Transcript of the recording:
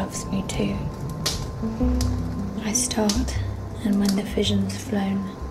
loves me too. I start, and when the vision's flown,